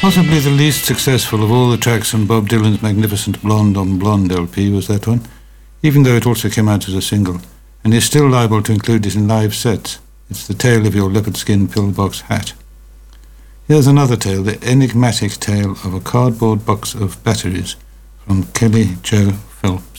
Possibly the least successful of all the tracks on Bob Dylan's magnificent Blonde on Blonde LP was that one, even though it also came out as a single, and is still liable to include it in live sets. It's the tale of your leopard skin pillbox hat. Here's another tale, the enigmatic tale of a cardboard box of batteries, from Kelly Joe Phelps.